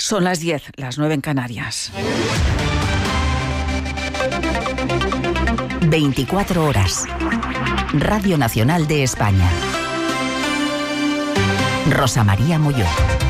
Son las 10, las 9 en Canarias. 24 horas. Radio Nacional de España. Rosa María Molló.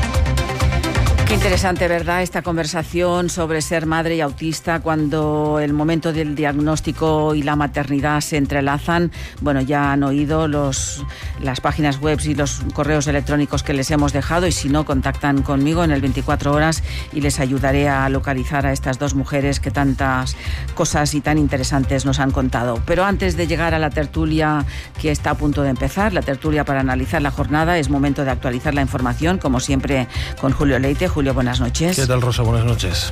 Qué interesante, ¿verdad?, esta conversación sobre ser madre y autista cuando el momento del diagnóstico y la maternidad se entrelazan. Bueno, ya han oído las páginas web y los correos electrónicos que les hemos dejado, y si no, contactan conmigo en el 24 horas y les ayudaré a localizar a estas dos mujeres que tantas cosas y tan interesantes nos han contado. Pero antes de llegar a la tertulia que está a punto de empezar, la tertulia para analizar la jornada, es momento de actualizar la información, como siempre, con Julio Leite. Julio, buenas noches. ¿Qué tal, Rosa? Buenas noches.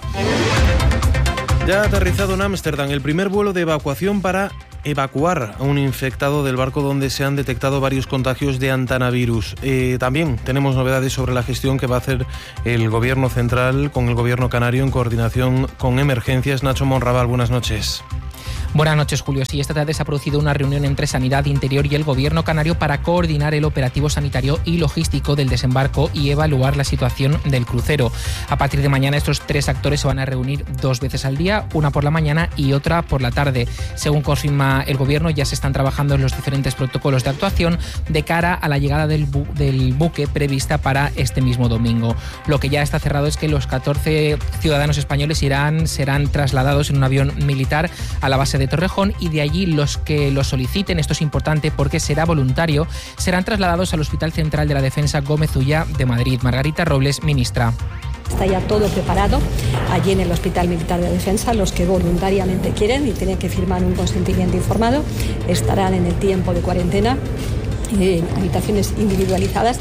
Ya ha aterrizado en Ámsterdam el primer vuelo de evacuación para evacuar a un infectado del barco donde se han detectado varios contagios de Antanavirus. También tenemos novedades sobre la gestión que va a hacer el Gobierno central con el Gobierno canario en coordinación con Emergencias. Nacho Monraval, buenas noches. Buenas noches, Julio. Sí, esta tarde se ha producido una reunión entre Sanidad, Interior y el Gobierno canario para coordinar el operativo sanitario y logístico del desembarco y evaluar la situación del crucero. A partir de mañana, estos tres actores se van a reunir 2 veces al día, una por la mañana y otra por la tarde. Según confirma el Gobierno, ya se están trabajando en los diferentes protocolos de actuación de cara a la llegada del buque prevista para este mismo domingo. Lo que ya está cerrado es que los 14 ciudadanos españoles serán trasladados en un avión militar a la base de Torrejón, y de allí los que lo soliciten, esto es importante porque será voluntario, serán trasladados al Hospital Central de la Defensa Gómez Ulla de Madrid. Margarita Robles, ministra. Está ya todo preparado allí en el Hospital Militar de Defensa. Los que voluntariamente quieren y tienen que firmar un consentimiento informado estarán en el tiempo de cuarentena en habitaciones individualizadas.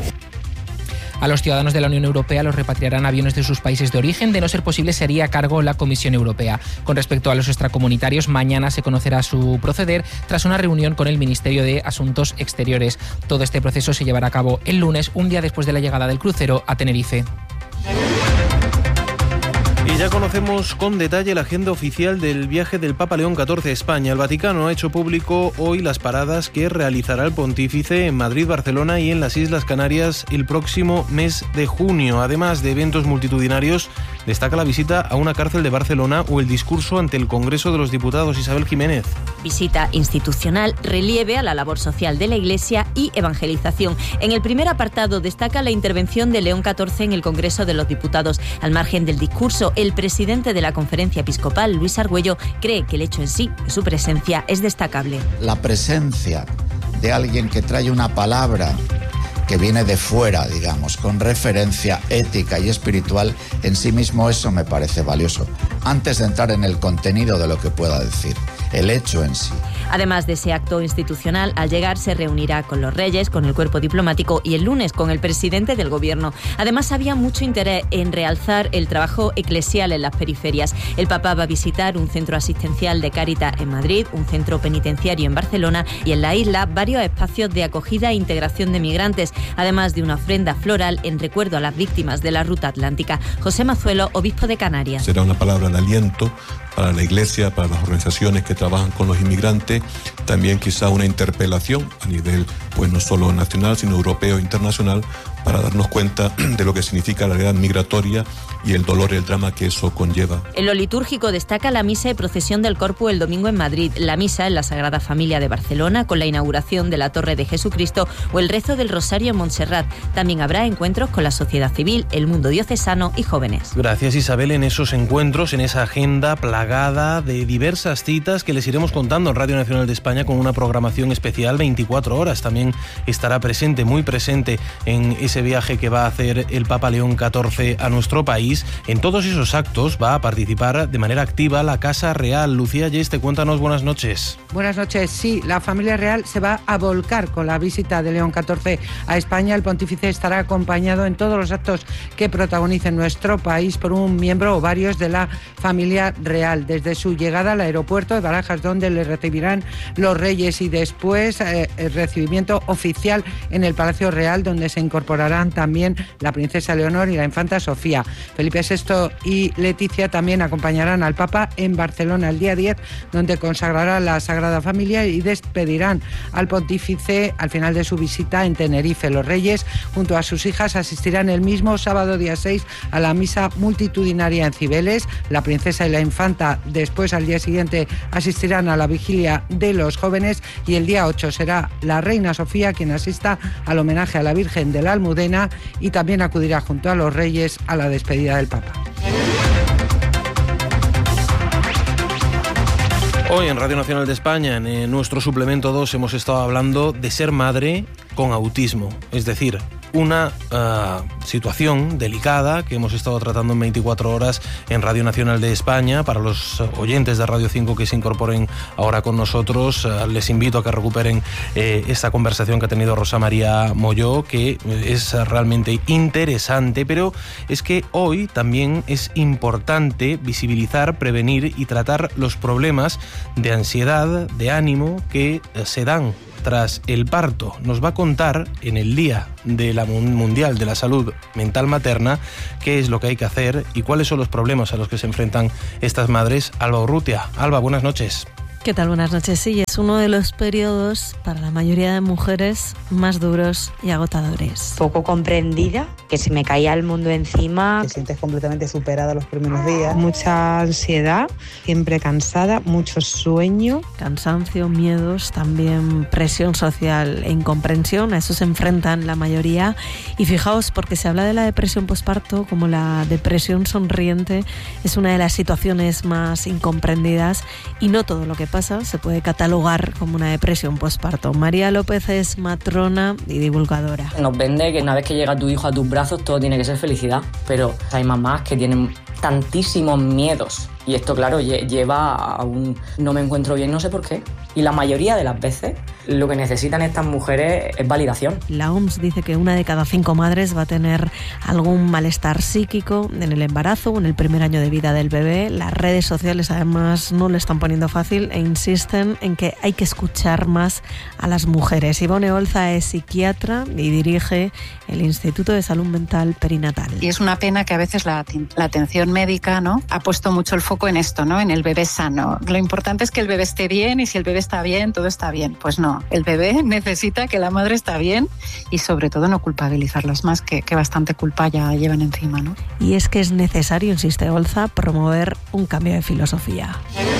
A los ciudadanos de la Unión Europea los repatriarán aviones de sus países de origen. De no ser posible, se haría cargo la Comisión Europea. Con respecto a los extracomunitarios, mañana se conocerá su proceder tras una reunión con el Ministerio de Asuntos Exteriores. Todo este proceso se llevará a cabo el lunes, un día después de la llegada del crucero a Tenerife. Y ya conocemos con detalle la agenda oficial del viaje del Papa León XIV a España. El Vaticano ha hecho público hoy las paradas que realizará el pontífice en Madrid, Barcelona y en las Islas Canarias el próximo mes de junio. Además de eventos multitudinarios, destaca la visita a una cárcel de Barcelona o el discurso ante el Congreso de los Diputados. Isabel Jiménez. Visita institucional, relieve a la labor social de la Iglesia y evangelización. En el primer apartado destaca la intervención de León XIV en el Congreso de los Diputados. Al margen del discurso, el presidente de la Conferencia Episcopal, Luis Argüello, cree que el hecho en sí de su presencia es destacable. La presencia de alguien que trae una palabra que viene de fuera, digamos, con referencia ética y espiritual, en sí mismo eso me parece valioso. Antes de entrar en el contenido de lo que pueda decir, el hecho en sí. Además de ese acto institucional, al llegar se reunirá con los reyes, con el cuerpo diplomático y el lunes con el presidente del Gobierno. Además, había mucho interés en realzar el trabajo eclesial en las periferias. El Papa va a visitar un centro asistencial de Cáritas en Madrid, un centro penitenciario en Barcelona y en la isla varios espacios de acogida e integración de migrantes, además de una ofrenda floral en recuerdo a las víctimas de la ruta atlántica. José Mazuelo, obispo de Canarias. Será una palabra de aliento para la Iglesia, para las organizaciones que trabajan con los inmigrantes, también quizá una interpelación a nivel, pues no solo nacional, sino europeo e internacional, para darnos cuenta de lo que significa la realidad migratoria y el dolor y el drama que eso conlleva. En lo litúrgico destaca la misa y procesión del Corpus el domingo en Madrid, la misa en la Sagrada Familia de Barcelona con la inauguración de la Torre de Jesucristo o el rezo del Rosario en Montserrat. También habrá encuentros con la sociedad civil, el mundo diocesano y jóvenes. Gracias, Isabel. En esos encuentros, en esa agenda plagada de diversas citas que les iremos contando en Radio Nacional de España con una programación especial 24 horas. También estará presente, muy presente en ese viaje que va a hacer el Papa León XIV a nuestro país. En todos esos actos va a participar de manera activa la Casa Real. Lucía Yeste, cuéntanos, buenas noches. Buenas noches. Sí, la familia real se va a volcar con la visita de León XIV a España. El pontífice estará acompañado en todos los actos que protagonicen nuestro país por un miembro o varios de la familia real. Desde su llegada al aeropuerto de Barajas, donde le recibirán los reyes, y después el recibimiento oficial en el Palacio Real, donde se incorporará consagrarán también la princesa Leonor y la infanta Sofía. Felipe VI y Leticia también acompañarán al Papa en Barcelona el día 10, donde consagrará la Sagrada Familia y despedirán al pontífice al final de su visita en Tenerife. Los reyes, junto a sus hijas, asistirán el mismo sábado día 6 a la misa multitudinaria en Cibeles. La princesa y la infanta después, al día siguiente, asistirán a la vigilia de los jóvenes, y el día 8 será la reina Sofía quien asista al homenaje a la Virgen de la Almudena, y también acudirá junto a los reyes a la despedida del Papa. Hoy en Radio Nacional de España, en nuestro suplemento 2, hemos estado hablando de ser madre con autismo, es decir, una situación delicada que hemos estado tratando en 24 horas en Radio Nacional de España. Para los oyentes de Radio 5 que se incorporen ahora con nosotros, les invito a que recuperen esta conversación que ha tenido Rosa María Molló, que es realmente interesante, pero es que hoy también es importante visibilizar, prevenir y tratar los problemas de ansiedad, de ánimo que se dan tras el parto. Nos va a contar en el Día de la Mundial de la Salud Mental Materna qué es lo que hay que hacer y cuáles son los problemas a los que se enfrentan estas madres. Alba Urrutia. Alba, buenas noches. ¿Qué tal? Buenas noches. Sí, es uno de los periodos para la mayoría de mujeres más duros y agotadores. Poco comprendida, que se me caía el mundo encima. Te sientes completamente superada los primeros días. Mucha ansiedad, siempre cansada, mucho sueño. Cansancio, miedos, también presión social e incomprensión. A eso se enfrentan la mayoría. Y fijaos, porque se habla de la depresión posparto como la depresión sonriente, es una de las situaciones más incomprendidas, y no todo lo que pasa se puede catalogar como una depresión posparto. María López es matrona y divulgadora. Nos vende que una vez que llega tu hijo a tus brazos todo tiene que ser felicidad, pero hay mamás que tienen tantísimos miedos y esto, claro, lleva a un no me encuentro bien, no sé por qué. Y la mayoría de las veces lo que necesitan estas mujeres es validación. La OMS dice que 1 de cada 5 madres va a tener algún malestar psíquico en el embarazo o en el primer año de vida del bebé. Las redes sociales además no le están poniendo fácil e insisten en que hay que escuchar más a las mujeres. Ivone Olza es psiquiatra y dirige el Instituto de Salud Mental Perinatal. Y es una pena que a veces la atención médica, ¿no?, ha puesto mucho el foco en esto, ¿no?, en el bebé sano. Lo importante es que el bebé esté bien, y si el bebé está bien, todo está bien. Pues no, el bebé necesita que la madre está bien, y sobre todo no culpabilizarlos más, que bastante culpa ya llevan encima, ¿no? Y es que es necesario, insiste Olza, promover un cambio de filosofía.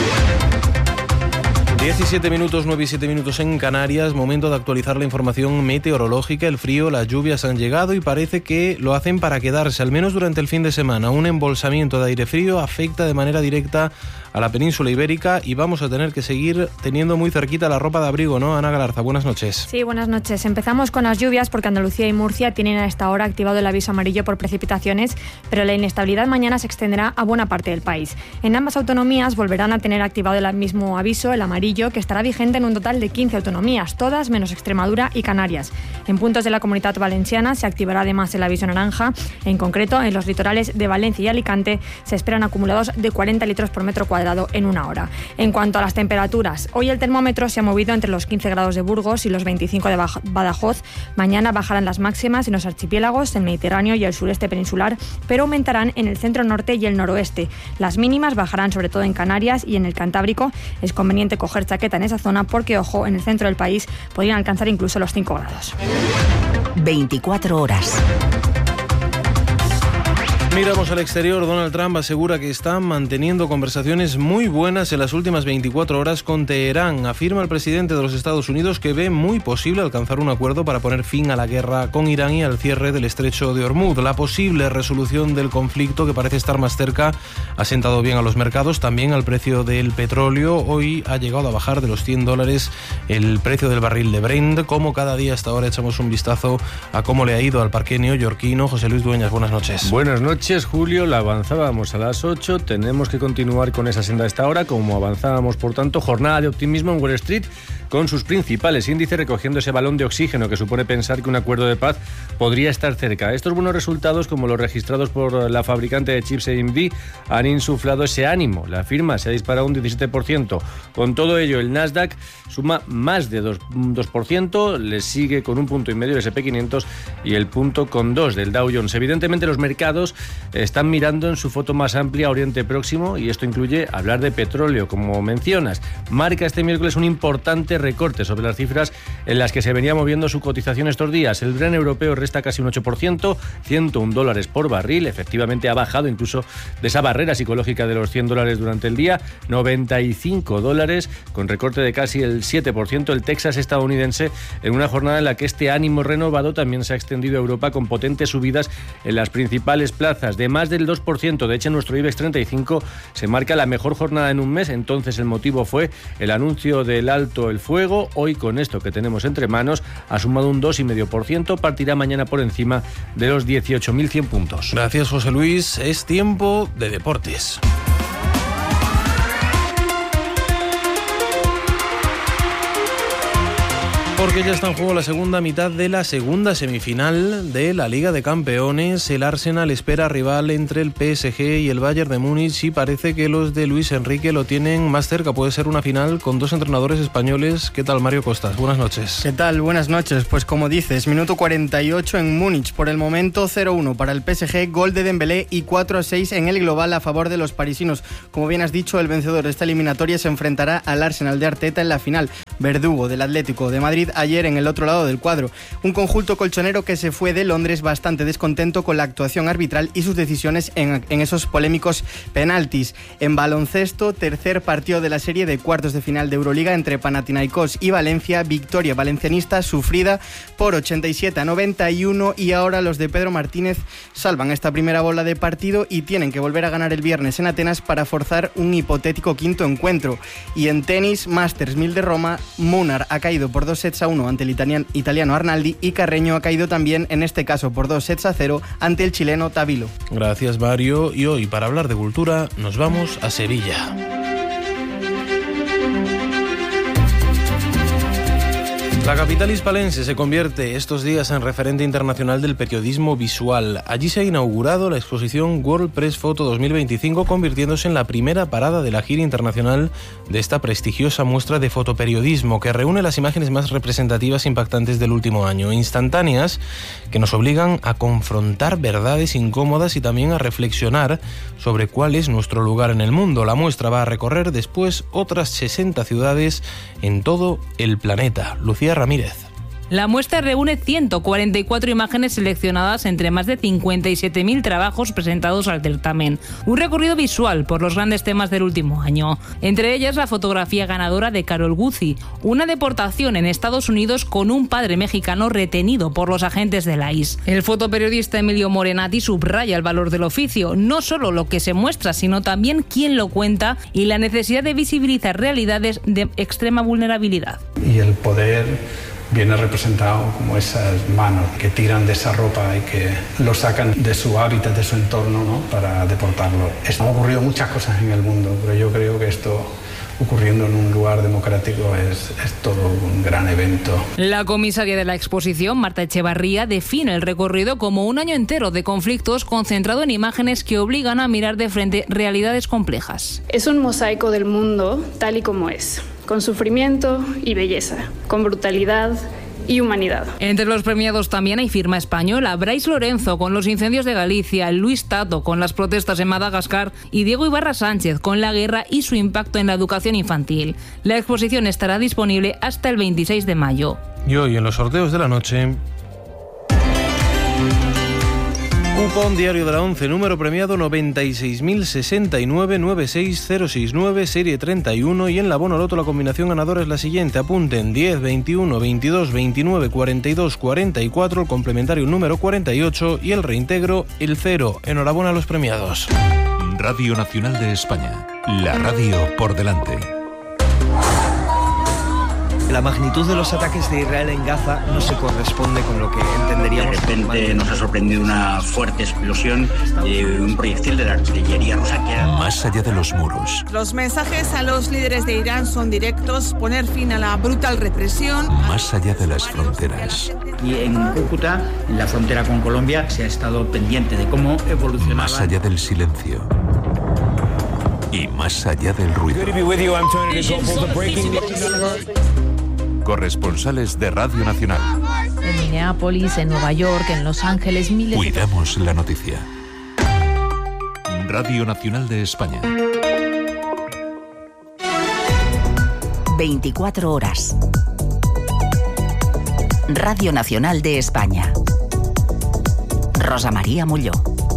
17 minutos, 9 y 7 minutos en Canarias, momento de actualizar la información meteorológica. El frío, las lluvias han llegado y parece que lo hacen para quedarse, al menos durante el fin de semana. Un embolsamiento de aire frío afecta de manera directa a la península ibérica y vamos a tener que seguir teniendo muy cerquita la ropa de abrigo, ¿no? Ana Galarza, buenas noches. Sí, buenas noches. Empezamos con las lluvias porque Andalucía y Murcia tienen a esta hora activado el aviso amarillo por precipitaciones, pero la inestabilidad mañana se extenderá a buena parte del país. En ambas autonomías volverán a tener activado el mismo aviso, el amarillo, que estará vigente en un total de 15 autonomías, todas menos Extremadura y Canarias. En puntos de la Comunidad Valenciana se activará además el aviso naranja. En concreto, en los litorales de Valencia y Alicante se esperan acumulados de 40 litros por metro cuadrado en una hora. En cuanto a las temperaturas, hoy el termómetro se ha movido entre los 15 grados de Burgos y los 25 de Badajoz. Mañana bajarán las máximas en los archipiélagos, el Mediterráneo y el sureste peninsular, pero aumentarán en el centro norte y el noroeste. Las mínimas bajarán sobre todo en Canarias y en el Cantábrico. Es conveniente coger chaqueta en esa zona porque, ojo, en el centro del país podrían alcanzar incluso los 5 grados. 24 horas. Miramos al exterior. Donald Trump asegura que está manteniendo conversaciones muy buenas en las últimas 24 horas con Teherán. Afirma el presidente de los Estados Unidos que ve muy posible alcanzar un acuerdo para poner fin a la guerra con Irán y al cierre del estrecho de Hormuz. La posible resolución del conflicto, que parece estar más cerca, ha sentado bien a los mercados, también al precio del petróleo. Hoy ha llegado a bajar de los $100 el precio del barril de Brent. Como cada día hasta ahora echamos un vistazo a cómo le ha ido al parque neoyorquino. José Luis Dueñas, buenas noches. Buenas noches, Julio. La avanzábamos a las 8. Tenemos que continuar con esa senda a esta hora, como avanzábamos, por tanto. Jornada de optimismo en Wall Street, con sus principales índices, recogiendo ese balón de oxígeno que supone pensar que un acuerdo de paz podría estar cerca. Estos buenos resultados, como los registrados por la fabricante de chips AMD, han insuflado ese ánimo. La firma se ha disparado un 17%. Con todo ello, el Nasdaq suma más de 2%, le sigue con 1,5 puntos el SP500 y el 1,2 del Dow Jones. Evidentemente, los mercados están mirando en su foto más amplia a Oriente Próximo, y esto incluye hablar de petróleo, como mencionas. Marca este miércoles un importante recorte sobre las cifras en las que se venía moviendo su cotización estos días. El Brent europeo resta casi un 8%, $101 por barril. Efectivamente ha bajado incluso de esa barrera psicológica de los $100 durante el día, $95, con recorte de casi el 7%. El Texas estadounidense, en una jornada en la que este ánimo renovado también se ha extendido a Europa, con potentes subidas en las principales plazas de más del 2%. De hecho, en nuestro IBEX 35 se marca la mejor jornada en un mes. Entonces el motivo fue el anuncio del alto el fuego. Hoy, con esto que tenemos entre manos, ha sumado un 2,5%, partirá mañana por encima de los 18.100 puntos. Gracias, José Luis. Es tiempo de deportes. Porque ya está en juego la segunda mitad de la segunda semifinal de la Liga de Campeones. El Arsenal espera rival entre el PSG y el Bayern de Múnich, y parece que los de Luis Enrique lo tienen más cerca. Puede ser una final con dos entrenadores españoles. ¿Qué tal, Mario Costas? Buenas noches. ¿Qué tal? Buenas noches. Pues como dices, minuto 48 en Múnich. Por el momento 0-1 para el PSG, gol de Dembélé, y 4-6 en el global a favor de los parisinos. Como bien has dicho, el vencedor de esta eliminatoria se enfrentará al Arsenal de Arteta en la final. Verdugo del Atlético de Madrid ayer en el otro lado del cuadro. Un conjunto colchonero que se fue de Londres bastante descontento con la actuación arbitral y sus decisiones en esos polémicos penaltis. En baloncesto, tercer partido de la serie de cuartos de final de Euroliga entre Panathinaikos y Valencia. Victoria valencianista sufrida por 87-91, y ahora los de Pedro Martínez salvan esta primera bola de partido y tienen que volver a ganar el viernes en Atenas para forzar un hipotético quinto encuentro. Y en tenis, Masters 1000 de Roma, Munar ha caído por 2-1 ante el italiano Arnaldi, y Carreño ha caído también, en este caso por 2-0 ante el chileno Tabilo. Gracias, Mario. Y hoy, para hablar de cultura, nos vamos a Sevilla. La capital hispalense se convierte estos días en referente internacional del periodismo visual. Allí se ha inaugurado la exposición World Press Photo 2025, convirtiéndose en la primera parada de la gira internacional de esta prestigiosa muestra de fotoperiodismo, que reúne las imágenes más representativas e impactantes del último año, instantáneas que nos obligan a confrontar verdades incómodas y también a reflexionar sobre cuál es nuestro lugar en el mundo. La muestra va a recorrer después otras 60 ciudades en todo el planeta. Lucía Ramírez. La muestra reúne 144 imágenes seleccionadas entre más de 57.000 trabajos presentados al certamen. Un recorrido visual por los grandes temas del último año. Entre ellas, la fotografía ganadora de Carol Guzzi, una deportación en Estados Unidos con un padre mexicano retenido por los agentes de la ICE. El fotoperiodista Emilio Morenati subraya el valor del oficio, no solo lo que se muestra, sino también quién lo cuenta, y la necesidad de visibilizar realidades de extrema vulnerabilidad. Y el poder viene representado como esas manos que tiran de esa ropa y que lo sacan de su hábitat, de su entorno, ¿no?, para deportarlo. Han ocurrido muchas cosas en el mundo, pero yo creo que esto, ocurriendo en un lugar democrático, es todo un gran evento. La comisaria de la exposición, Marta Echevarría, define el recorrido como un año entero de conflictos concentrado en imágenes que obligan a mirar de frente realidades complejas. Es un mosaico del mundo tal y como es, con sufrimiento y belleza, con brutalidad y humanidad. Entre los premiados también hay firma española: Brais Lorenzo con los incendios de Galicia, Luis Tato con las protestas en Madagascar y Diego Ibarra Sánchez con la guerra y su impacto en la educación infantil. La exposición estará disponible hasta el 26 de mayo. Y hoy, en los sorteos de la noche, cupón diario de la 11, número premiado 96.069-96069, serie 31, y en la Bono Loto la combinación ganadora es la siguiente. Apunten: 10, 21, 22, 29, 42, 44, el complementario número 48 y el reintegro el 0. Enhorabuena a los premiados. Radio Nacional de España, la radio por delante. La magnitud de los ataques de Israel en Gaza no se corresponde con lo que entenderíamos. De repente nos ha sorprendido una fuerte explosión de un proyectil de la artillería rusa que era... Más allá de los muros. Los mensajes a los líderes de Irán son directos: poner fin a la brutal represión. Más allá de las fronteras. Y en Cúcuta, en la frontera con Colombia, se ha estado pendiente de cómo evolucionaba. Más allá del silencio. Y más allá del ruido. Corresponsales de Radio Nacional. En Minneapolis, en Nueva York, en Los Ángeles, miles. Cuidamos la noticia. Radio Nacional de España. 24 horas. Radio Nacional de España. Rosa María Molló.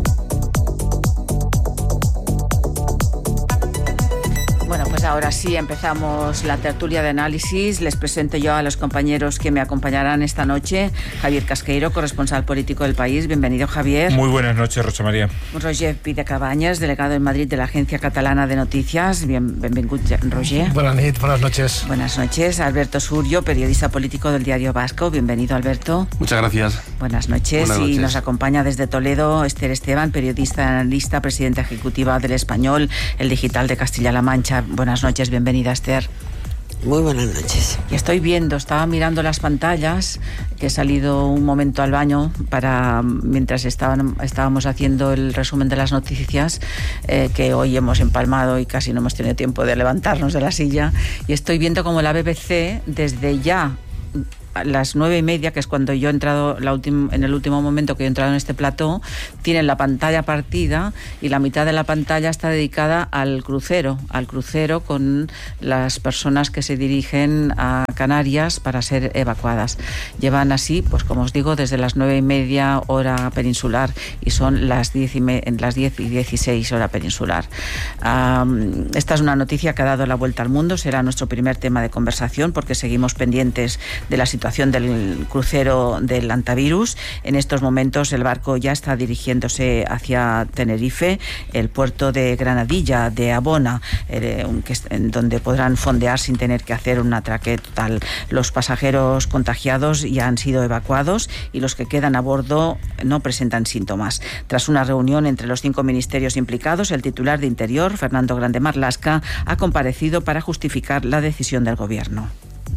Bueno, pues ahora sí empezamos la tertulia de análisis. Les presento yo a los compañeros que me acompañarán esta noche. Javier Casqueiro, corresponsal político del País. Bienvenido, Javier. Muy buenas noches, Rosa María. Roger Pidecabañas, delegado en Madrid de la Agencia Catalana de Noticias. Benvingut, Roger. Buenas noches. Buenas noches. Alberto Surio, periodista político del Diario Vasco. Bienvenido, Alberto. Muchas gracias. Buenas noches. Y nos acompaña desde Toledo Esther Esteban, periodista, analista, presidenta ejecutiva del Español, el digital de Castilla-La Mancha. Buenas noches, bienvenida, Esther. Muy buenas noches. Y estoy viendo, estaba mirando las pantallas, que he salido un momento al baño mientras estábamos haciendo el resumen de las noticias, que hoy hemos empalmado y casi no hemos tenido tiempo de levantarnos de la silla, y estoy viendo como la BBC, desde ya a las 9:30, que es cuando yo he entrado en el último momento que he entrado en este plató, tienen la pantalla partida y la mitad de la pantalla está dedicada al crucero con las personas que se dirigen a Canarias para ser evacuadas. Llevan así, pues como os digo, desde las 9:30 hora peninsular, y son las 10:16 hora peninsular. Esta es una noticia que ha dado la vuelta al mundo. Será nuestro primer tema de conversación, porque seguimos pendientes de la situación del crucero del Antavirus. En estos momentos el barco ya está dirigiéndose hacia Tenerife, el puerto de Granadilla, de Abona, en donde podrán fondear sin tener que hacer un atraque total. Los pasajeros contagiados ya han sido evacuados y los que quedan a bordo no presentan síntomas. Tras una reunión entre los 5 ministerios implicados, el titular de Interior, Fernando Grande Marlaska, ha comparecido para justificar la decisión del Gobierno.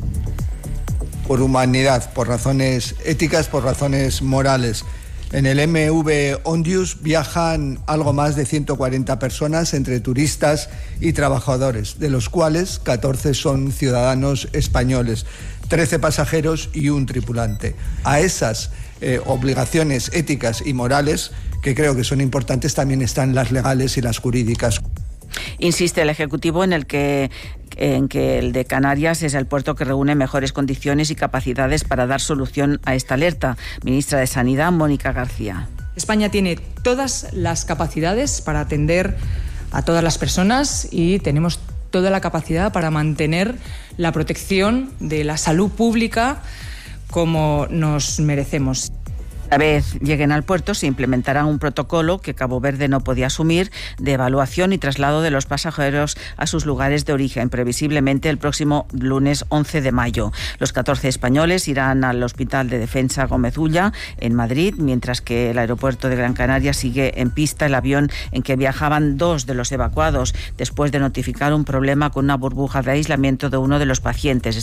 Por humanidad, por razones éticas, por razones morales. En el MV Ondius viajan algo más de 140 personas, entre turistas y trabajadores, de los cuales 14 son ciudadanos españoles, 13 pasajeros y un tripulante. A esas obligaciones éticas y morales, que creo que son importantes, también están las legales y las jurídicas. Insiste el Ejecutivo en que el de Canarias es el puerto que reúne mejores condiciones y capacidades para dar solución a esta alerta. Ministra de Sanidad, Mónica García. España tiene todas las capacidades para atender a todas las personas y tenemos toda la capacidad para mantener la protección de la salud pública como nos merecemos. Una vez lleguen al puerto, se implementará un protocolo que Cabo Verde no podía asumir, de evaluación y traslado de los pasajeros a sus lugares de origen, previsiblemente el próximo lunes 11 de mayo. Los 14 españoles irán al Hospital de Defensa Gómez Ulla, en Madrid, mientras que el aeropuerto de Gran Canaria sigue en pista el avión en que viajaban 2 de los evacuados, después de notificar un problema con una burbuja de aislamiento de uno de los pacientes.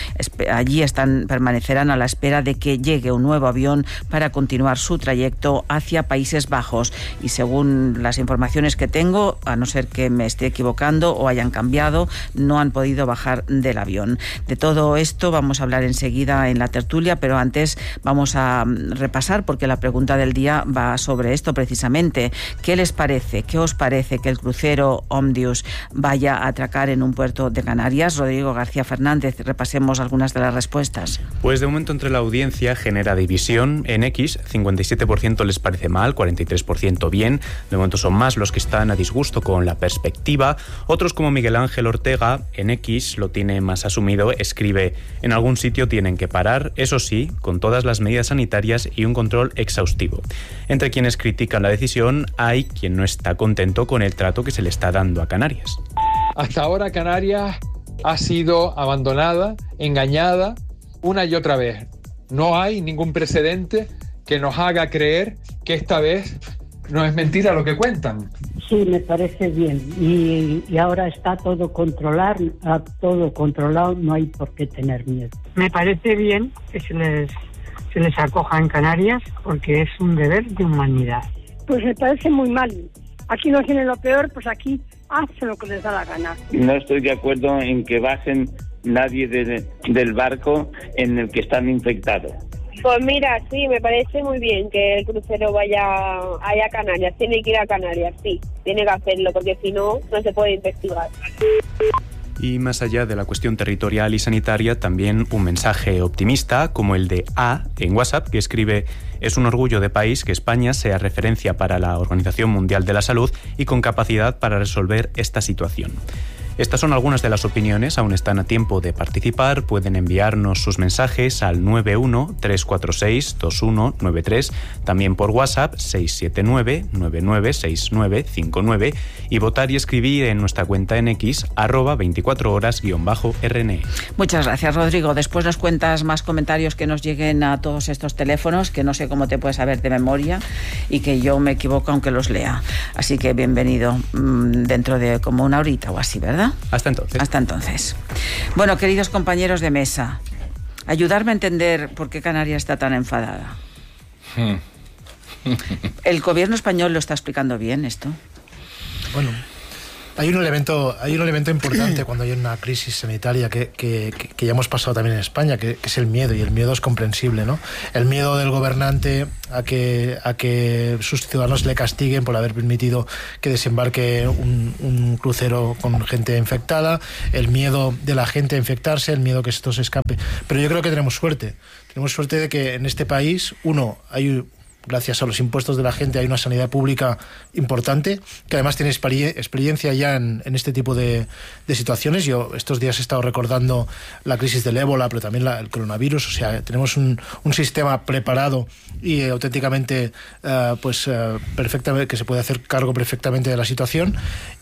Permanecerán a la espera de que llegue un nuevo avión para continuar su trayecto hacia Países Bajos, y según las informaciones que tengo, a no ser que me esté equivocando o hayan cambiado, no han podido bajar del avión. De todo esto vamos a hablar enseguida en la tertulia, pero antes vamos a repasar, porque la pregunta del día va sobre esto precisamente. ¿Qué les parece? ¿Qué os parece que el crucero Omnius vaya a atracar en un puerto de Canarias? Rodrigo García Fernández, repasemos algunas de las respuestas. Pues de momento entre la audiencia genera división. En X, 57% les parece mal, 43% bien. De momento son más los que están a disgusto con la perspectiva. Otros, como Miguel Ángel Ortega, en X lo tiene más asumido, escribe: en algún sitio tienen que parar, eso sí, con todas las medidas sanitarias y un control exhaustivo. Entre quienes critican la decisión, hay quien no está contento con el trato que se le está dando a Canarias. Hasta ahora Canarias ha sido abandonada, engañada una y otra vez. No hay ningún precedente que nos haga creer que esta vez no es mentira lo que cuentan. Sí, me parece bien. Y ahora está todo controlado, no hay por qué tener miedo. Me parece bien que se les acoja en Canarias porque es un deber de humanidad. Pues me parece muy mal. Aquí no tienen lo peor, pues aquí hacen lo que les da la gana. No estoy de acuerdo en que bajen nadie del barco en el que están infectados. Pues mira, sí, me parece muy bien que el crucero vaya a Canarias. Tiene que ir a Canarias, sí. Tiene que hacerlo, porque si no, no se puede investigar. Y más allá de la cuestión territorial y sanitaria, también un mensaje optimista, como el de A en WhatsApp, que escribe: es un orgullo de país que España sea referencia para la Organización Mundial de la Salud y con capacidad para resolver esta situación. Estas son algunas de las opiniones, aún están a tiempo de participar, pueden enviarnos sus mensajes al 91-346-2193, también por WhatsApp 679-996959 y votar y escribir en nuestra cuenta en X, @24horas_RNE. Muchas gracias, Rodrigo. Después nos cuentas más comentarios que nos lleguen a todos estos teléfonos, que no sé cómo te puedes saber de memoria y que yo me equivoco aunque los lea. Así que bienvenido dentro de como una horita o así, ¿verdad? Hasta entonces. Bueno, queridos compañeros de mesa, ayudarme a entender por qué Canarias está tan enfadada. ¿El gobierno español lo está explicando bien esto? Bueno, hay un elemento importante cuando hay una crisis sanitaria que ya hemos pasado también en España, que es el miedo, y el miedo es comprensible, ¿no? El miedo del gobernante a que sus ciudadanos le castiguen por haber permitido que desembarque un crucero con gente infectada, el miedo de la gente a infectarse, el miedo que esto se escape. Pero yo creo que tenemos suerte de que en este país, gracias a los impuestos de la gente, hay una sanidad pública importante, que además tiene experiencia ya en este tipo de situaciones. Yo estos días he estado recordando la crisis del ébola, pero también el coronavirus. O sea, tenemos un sistema preparado y auténticamente perfectamente, que se puede hacer cargo perfectamente de la situación.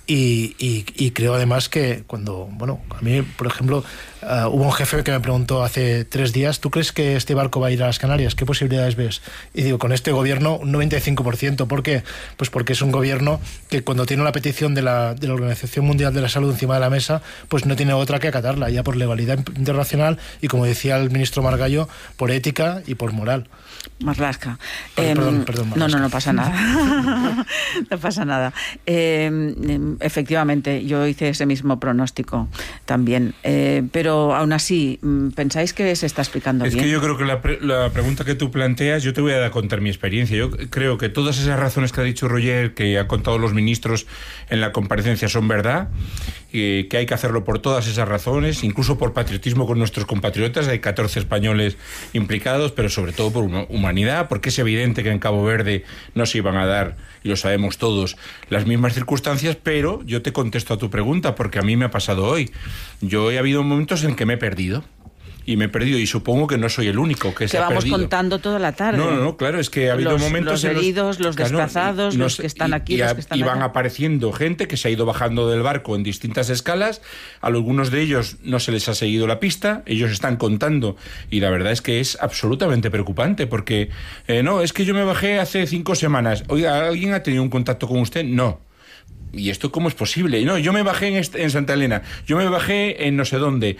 Y creo además que a mí, por ejemplo, hubo un jefe que me preguntó hace 3 días: ¿tú crees que este barco va a ir a las Canarias? ¿Qué posibilidades ves? Y digo, con este gobierno un 95%. ¿Por qué? Pues porque es un gobierno que cuando tiene la petición de la Organización Mundial de la Salud encima de la mesa, pues no tiene otra que acatarla, ya por legalidad internacional y, como decía el ministro Margallo, por ética y por moral. Marlaska. Perdón, Marlaska. No pasa nada. No pasa nada. Efectivamente, yo hice ese mismo pronóstico también. Pero aún así, ¿pensáis que se está explicando bien? Es que yo creo que la pregunta que tú planteas, yo te voy a contar mi experiencia. Yo creo que todas esas razones que ha dicho Roger, que han contado los ministros en la comparecencia, son verdad, que hay que hacerlo por todas esas razones, incluso por patriotismo con nuestros compatriotas. Hay 14 españoles implicados, pero sobre todo por humanidad, porque es evidente que en Cabo Verde no se iban a dar, y lo sabemos todos, las mismas circunstancias. Pero yo te contesto a tu pregunta, porque a mí me ha pasado hoy. Yo he habido momentos en que me he perdido. Y supongo que no soy el único que se ha perdido. Que vamos contando toda la tarde. No, claro, es que ha habido momentos... Los heridos, los desplazados, los que están aquí, los que están allá. Y van apareciendo gente que se ha ido bajando del barco en distintas escalas. A algunos de ellos no se les ha seguido la pista, ellos están contando, y la verdad es que es absolutamente preocupante, porque es que yo me bajé hace 5 semanas. Oiga, ¿alguien ha tenido un contacto con usted? No. ¿Y esto cómo es posible? No, yo me bajé en Santa Elena, yo me bajé en no sé dónde,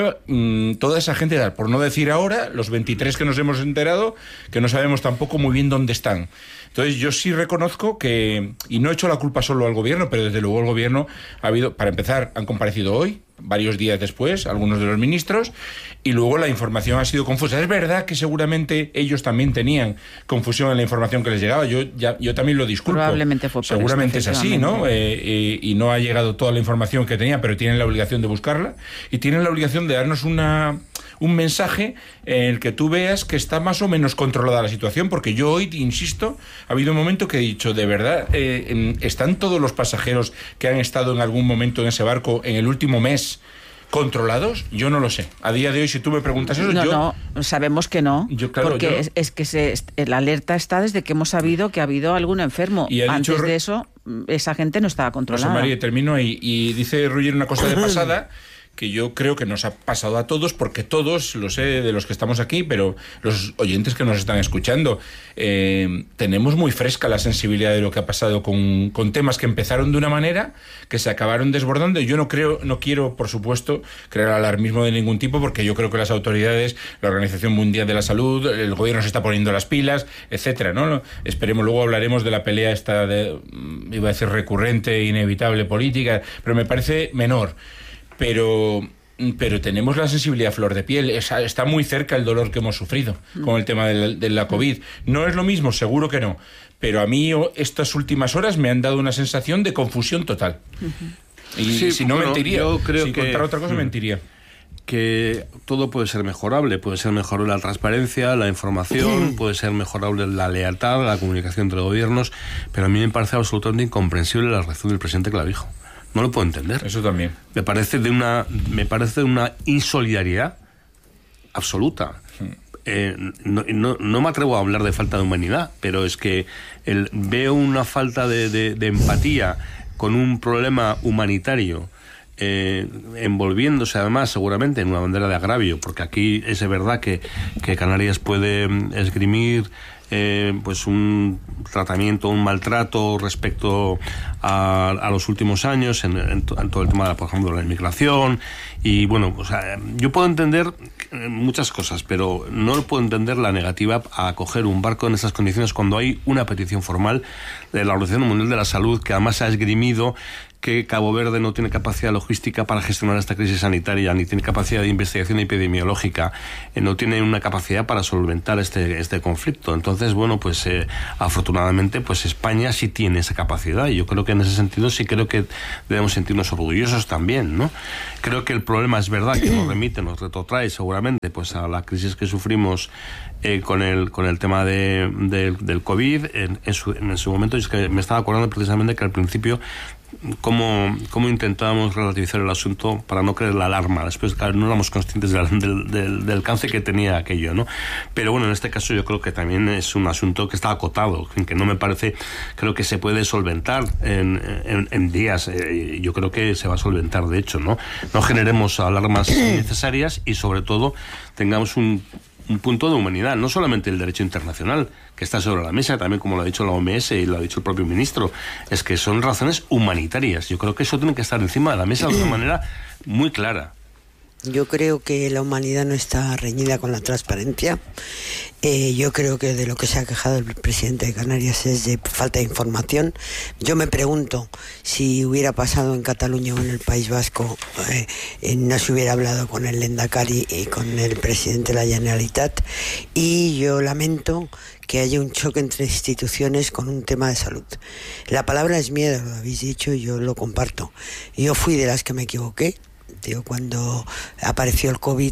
toda esa gente, por no decir ahora, los 23 que nos hemos enterado, que no sabemos tampoco muy bien dónde están. Entonces yo sí reconozco que, y no he hecho la culpa solo al gobierno, pero desde luego el gobierno para empezar, han comparecido hoy, varios días después, algunos de los ministros, y luego la información ha sido confusa. Es verdad que seguramente ellos también tenían confusión en la información que les llegaba, yo también lo disculpo. Probablemente fue por seguramente esto, es así, ¿no? Y no ha llegado toda la información que tenía, pero tienen la obligación de buscarla, y tienen la obligación de darnos un mensaje en el que tú veas que está más o menos controlada la situación, porque yo hoy, insisto, ha habido un momento que he dicho, de verdad, ¿están todos los pasajeros que han estado en algún momento en ese barco en el último mes controlados? Yo no lo sé. A día de hoy, si tú me preguntas eso, No, sabemos que no. Claro, porque es que la alerta está desde que hemos sabido que ha habido algún enfermo. Y antes de eso, esa gente no estaba controlada. Rosa María, termino ahí. Y dice Roger una cosa de pasada, que yo creo que nos ha pasado a todos, porque todos, lo sé de los que estamos aquí, pero los oyentes que nos están escuchando, tenemos muy fresca la sensibilidad de lo que ha pasado con temas que empezaron de una manera, que se acabaron desbordando. Yo no quiero, por supuesto, crear alarmismo de ningún tipo, porque yo creo que las autoridades, la Organización Mundial de la Salud, el gobierno se está poniendo las pilas, etcétera, ¿no? Esperemos, luego hablaremos de la pelea esta iba a decir recurrente, inevitable, política, pero me parece menor. Pero tenemos la sensibilidad a flor de piel. Está muy cerca el dolor que hemos sufrido con el tema de la COVID. No es lo mismo, seguro que no. Pero a mí estas últimas horas me han dado una sensación de confusión total. Y sí, si no, mentiría. Yo creo si que contara otra cosa, mentiría. Que todo puede ser mejorable. Puede ser mejorable la transparencia, la información, puede ser mejorable la lealtad, la comunicación entre gobiernos, pero a mí me parece absolutamente incomprensible la reacción del presidente Clavijo. No lo puedo entender. Eso también. Me parece de una insolidaridad absoluta. No me atrevo a hablar de falta de humanidad, pero es que veo una falta de empatía con un problema humanitario, envolviéndose además seguramente en una bandera de agravio, porque aquí es verdad que Canarias puede esgrimir pues un tratamiento, un maltrato respecto a los últimos años en todo el tema, por ejemplo, de la inmigración. Y bueno, o sea, yo puedo entender muchas cosas, pero no puedo entender la negativa a acoger un barco en esas condiciones cuando hay una petición formal de la Organización Mundial de la Salud, que además ha esgrimido que Cabo Verde no tiene capacidad logística para gestionar esta crisis sanitaria, ni tiene capacidad de investigación epidemiológica, no tiene una capacidad para solventar este conflicto. Entonces, bueno, pues afortunadamente, pues España sí tiene esa capacidad, y yo creo que en ese sentido sí creo que debemos sentirnos orgullosos también, ¿no? Creo que el problema es verdad que nos retrotrae seguramente pues a la crisis que sufrimos con el tema del COVID. En su momento, es que me estaba acordando precisamente que al principio cómo intentábamos relativizar el asunto para no creer la alarma. Después, claro, no éramos conscientes del alcance que tenía aquello, ¿no? Pero bueno, en este caso yo creo que también es un asunto que está acotado, que no me parece, creo que se puede solventar en días. Yo creo que se va a solventar, de hecho, ¿no? No generemos alarmas innecesarias y sobre todo tengamos un punto de humanidad, no solamente el derecho internacional que está sobre la mesa, también como lo ha dicho la OMS y lo ha dicho el propio ministro, es que son razones humanitarias. Yo creo que eso tiene que estar encima de la mesa de una manera muy clara. Yo creo que la humanidad no está reñida con la transparencia. Yo creo que de lo que se ha quejado el presidente de Canarias es de falta de información. Yo me pregunto si hubiera pasado en Cataluña o en el País Vasco, no se hubiera hablado con el Lehendakari y con el presidente de la Generalitat. Y yo lamento que haya un choque entre instituciones con un tema de salud. La palabra es miedo, lo habéis dicho, y yo lo comparto. Yo fui de las que me equivoqué. Cuando apareció el COVID,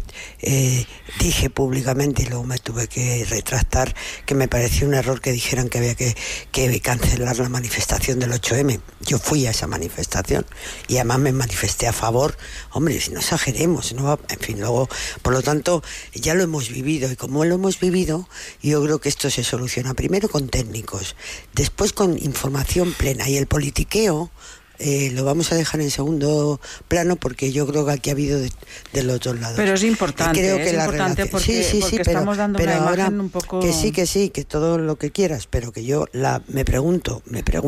dije públicamente, y luego me tuve que retractar, que me pareció un error que dijeran que había que cancelar la manifestación del 8M. Yo fui a esa manifestación y además me manifesté a favor. Hombre, si no exageremos, ¿no? En fin, luego, por lo tanto, ya lo hemos vivido, y como lo hemos vivido, yo creo que esto se soluciona primero con técnicos, después con información plena, y el politiqueo lo vamos a dejar en segundo plano, porque yo creo que aquí ha habido de los dos lados. Pero es importante, creo que porque estamos dando una imagen un poco... Que sí, que todo lo que quieras, pero que yo me pregunto,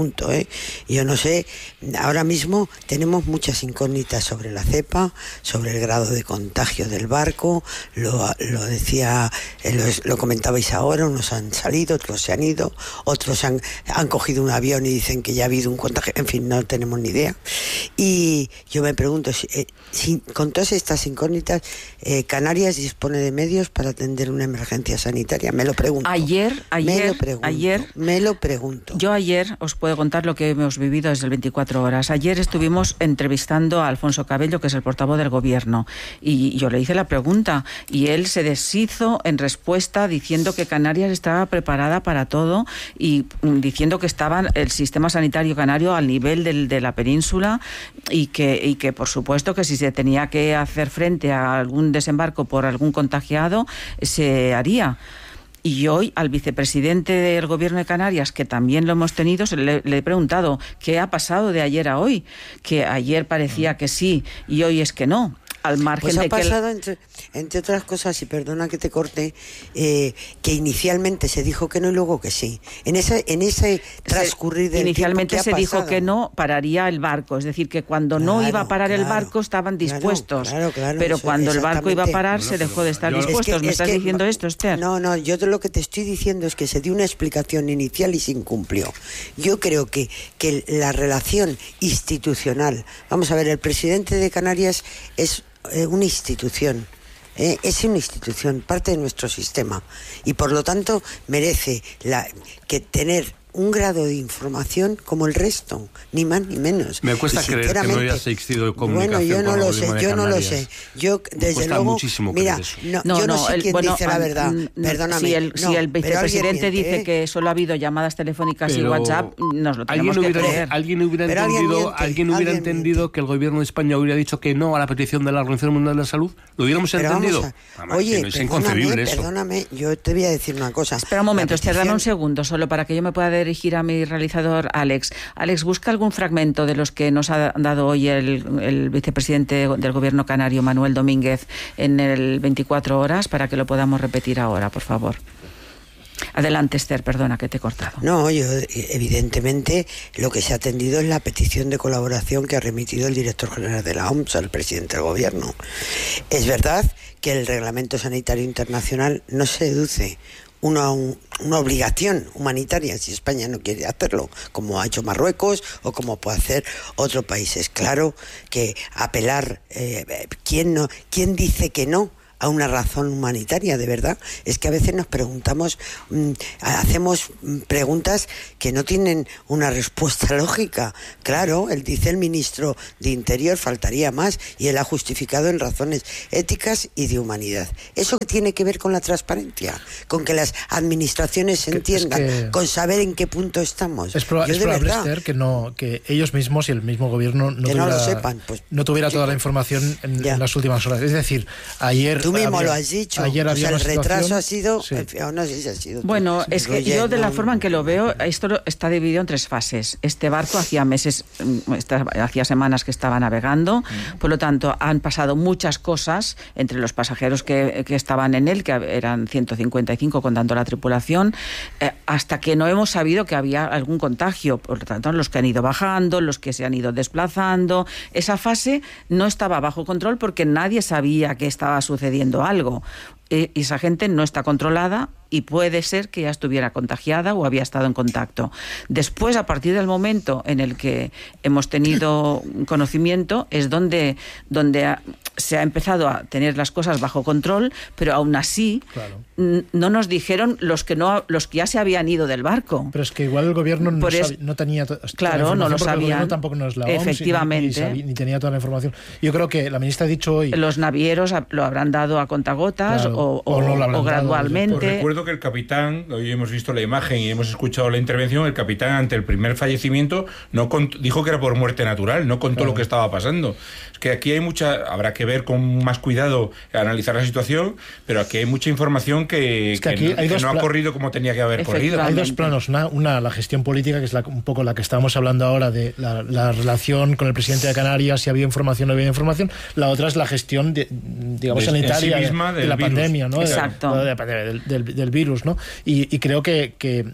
yo no sé, ahora mismo tenemos muchas incógnitas sobre la cepa, sobre el grado de contagio del barco, lo decía, lo comentabais ahora, unos han salido, otros se han ido, otros han cogido un avión y dicen que ya ha habido un contagio, en fin, no tenemos ni idea. Y yo me pregunto si con todas estas incógnitas, Canarias dispone de medios para atender una emergencia sanitaria. Me lo pregunto. Me lo pregunto. Yo ayer os puedo contar lo que hemos vivido desde el 24 horas. Ayer estuvimos entrevistando a Alfonso Cabello, que es el portavoz del gobierno, y yo le hice la pregunta y él se deshizo en respuesta diciendo que Canarias estaba preparada para todo y diciendo que estaba el sistema sanitario canario al nivel de la península y que por supuesto que si se tenía que hacer frente a algún desembarco por algún contagiado se haría. Y hoy al vicepresidente del Gobierno de Canarias, que también lo hemos tenido, le he preguntado qué ha pasado de ayer a hoy, que ayer parecía que sí y hoy es que no. al margen pues de ha pasado, entre otras cosas, y perdona que te corte, que inicialmente se dijo que no y luego que sí. En ese transcurrir del inicialmente tiempo, se dijo que no pararía el barco, es decir, que cuando no iba a parar el barco estaban dispuestos, pero cuando el barco iba a parar se dejó de estar dispuestos. ¿Me estás diciendo esto, Esther? No, yo lo que te estoy diciendo es que se dio una explicación inicial y se incumplió. Yo creo que la relación institucional, vamos a ver, el presidente de Canarias es una institución. Es una institución, parte de nuestro sistema, y por lo tanto merece que tener un grado de información como el resto, ni más ni menos. Me cuesta creer que no haya existido de comunicación. Bueno, yo no lo sé. Yo, desde luego, mira, yo no sé quién dice la verdad. Perdóname. Si el vicepresidente dice que solo ha habido llamadas telefónicas y WhatsApp, nos lo tenemos que creer. Alguien hubiera entendido que el gobierno de España hubiera dicho que no a la petición de la Organización Mundial de la Salud. ¿Lo hubiéramos entendido? Oye, es inconcebible eso. Perdóname, yo te voy a decir una cosa. Espera un momento, Esther, dame un segundo, solo para que yo me pueda dirigir a mi realizador Alex. Alex, busca algún fragmento de los que nos ha dado hoy el vicepresidente del gobierno canario, Manuel Domínguez, en el 24 horas, para que lo podamos repetir ahora, por favor. Adelante, Esther, perdona que te he cortado. No, evidentemente lo que se ha atendido es la petición de colaboración que ha remitido el director general de la OMS al presidente del gobierno. Es verdad que el Reglamento Sanitario Internacional no se deduce una obligación humanitaria si España no quiere hacerlo, como ha hecho Marruecos o como puede hacer otro país. Es claro que apelar, ¿quién dice que no a una razón humanitaria, de verdad? Es que a veces nos preguntamos, hacemos preguntas que no tienen una respuesta lógica. Claro, dice el ministro de Interior, faltaría más, y él ha justificado en razones éticas y de humanidad. ¿Eso tiene que ver con la transparencia? ¿Con que las administraciones se entiendan? ¿Con saber en qué punto estamos? Es probable, Esther, que ellos mismos y el mismo gobierno no tuviera toda la información en las últimas horas. Es decir, ayer... Tú mismo lo has dicho. Ayer había el retraso ha sido... Sí. No sé si ha sido... Bueno, es que yo de la forma en que lo veo, esto está dividido en 3 fases. Este barco hacía semanas que estaba navegando, por lo tanto han pasado muchas cosas entre los pasajeros que estaban en él, que eran 155 contando la tripulación, hasta que no hemos sabido que había algún contagio. Por lo tanto, los que han ido bajando, los que se han ido desplazando, esa fase no estaba bajo control porque nadie sabía que estaba sucediendo algo. Esa gente no está controlada y puede ser que ya estuviera contagiada o había estado en contacto. Después, a partir del momento en el que hemos tenido conocimiento, es donde se ha empezado a tener las cosas bajo control, pero aún así no nos dijeron los que ya se habían ido del barco. Pero es que igual el gobierno no tenía claro, no lo sabía. El gobierno tampoco nos la OMS, efectivamente, ni tenía toda la información. Yo creo que la ministra ha dicho hoy... Los navieros lo habrán dado a contagotas, claro, o gradualmente. Pues recuerdo que el capitán, hoy hemos visto la imagen y hemos escuchado la intervención, el capitán ante el primer fallecimiento dijo que era por muerte natural, no contó lo que estaba pasando. Es que aquí hay habrá que ver con más cuidado, analizar la situación, pero aquí hay mucha información que no ha corrido como tenía que haber corrido. Hay 2 planos, una la gestión política, que es un poco la que estábamos hablando ahora, de la relación con el presidente de Canarias, si había información o no había información. La otra es la gestión, sanitaria de la pandemia, ¿no? Exacto. Del virus, ¿no? Y creo que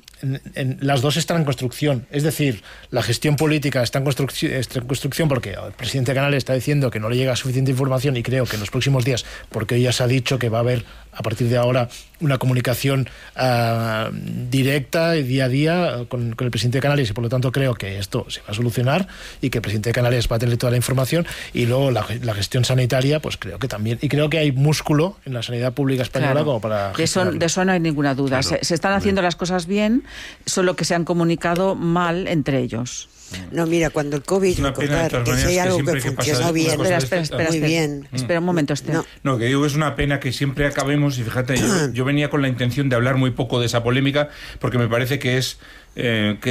en las dos están en construcción. Es decir, la gestión política está en construcción porque el presidente de Canarias está diciendo que no le llega suficiente información, y creo que en los próximos días, porque hoy ya se ha dicho que va a haber a partir de ahora una comunicación directa y día a día con el presidente de Canarias, y por lo tanto creo que esto se va a solucionar y que el presidente de Canarias va a tener toda la información. Y luego la gestión sanitaria, pues creo que también, y creo que hay músculo en la sanidad pública española como para gestionarlo. De eso no hay ninguna duda. Claro. Se están haciendo las cosas bien, solo que se han comunicado mal entre ellos. No, mira, cuando el COVID, recordar que si hay algo que funcionó bien, muy bien. Espera un momento, Esther. No, que digo que es una pena que siempre acabemos, y fíjate, yo venía con la intención de hablar muy poco de esa polémica, porque me parece que es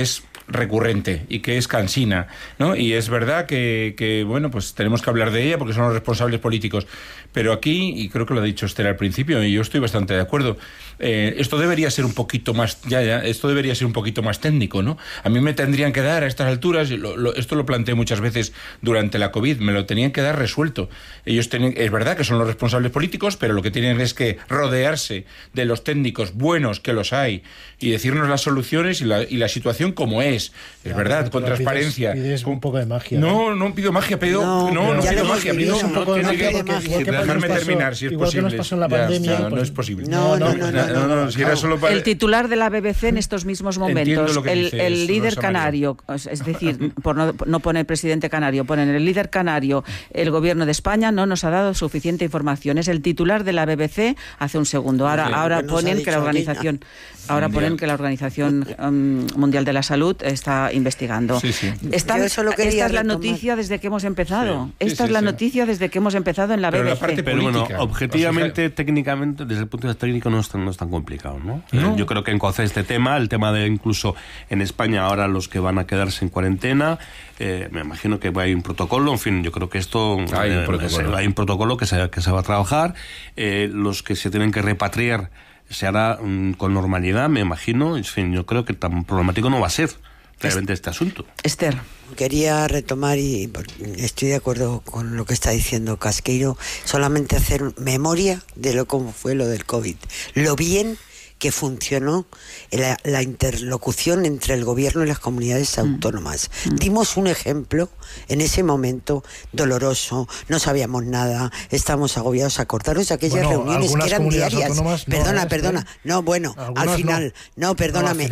recurrente y que es cansina, ¿no? Y es verdad que bueno, pues tenemos que hablar de ella porque son los responsables políticos. Pero aquí, y creo que lo ha dicho Esther al principio, y yo estoy bastante de acuerdo, esto debería ser un poquito más, esto debería ser un poquito más técnico, ¿no? A mí me tendrían que dar a estas alturas, esto lo planteé muchas veces durante la COVID, me lo tenían que dar resuelto. Ellos es verdad que son los responsables políticos, pero lo que tienen es que rodearse de los técnicos buenos, que los hay, y decirnos las soluciones y la situación como es. Es verdad, con transparencia. Pides un poco de magia. No pido magia, pido magia, pido un poco de magia. Dejarme terminar, si es igual posible. Que nos pasó en la pandemia, no es posible. No. Si era solo para... El titular de la BBC en estos mismos momentos, el líder canario, es decir, por no poner presidente canario, ponen el líder canario, el gobierno de España no nos ha dado suficiente información. Es el titular de la BBC hace un segundo. Ahora ponen que la organización... ponen que la Organización Mundial de la Salud está investigando. Esta es la noticia desde que hemos empezado. Esta es la noticia desde que hemos empezado en la BBC. Pero bueno, objetivamente, técnicamente, desde el punto de vista técnico no es tan complicado, ¿no? Yo creo que encoce este tema, el tema de incluso en España ahora los que van a quedarse en cuarentena, me imagino que hay un protocolo, en fin, yo creo que esto hay un protocolo que se va a trabajar, los que se tienen que repatriar se hará con normalidad, me imagino. En fin, yo creo que tan problemático no va a ser realmente este asunto. Esther. Quería retomar, y estoy de acuerdo con lo que está diciendo Casqueiro, solamente hacer memoria de cómo fue lo del COVID. Lo bien que funcionó la interlocución entre el gobierno y las comunidades autónomas. Dimos un ejemplo en ese momento doloroso, no sabíamos nada, estábamos agobiados. Acordaros de aquellas reuniones que eran diarias. Perdona. No, bueno, al final, no, perdóname,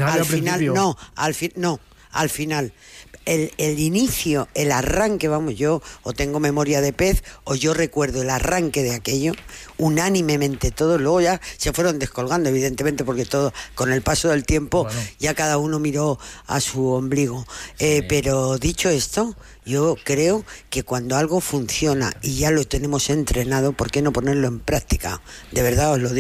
al final. El inicio, el arranque, yo o tengo memoria de pez o yo recuerdo el arranque de aquello, unánimemente todos, luego ya se fueron descolgando, evidentemente, porque todo, con el paso del tiempo, ya cada uno miró a su ombligo. Pero dicho esto, yo creo que cuando algo funciona y ya lo tenemos entrenado, ¿por qué no ponerlo en práctica? De verdad os lo digo.